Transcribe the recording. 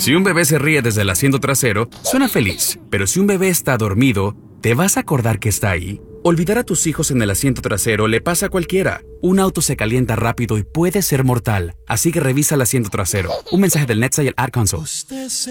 Si un bebé se ríe desde el asiento trasero, suena feliz, pero si un bebé está dormido, ¿te vas a acordar que está ahí? Olvidar a tus hijos en el asiento trasero le pasa a cualquiera. Un auto se calienta rápido y puede ser mortal, así que revisa el asiento trasero. Un mensaje del NHTSA y el Ad Council.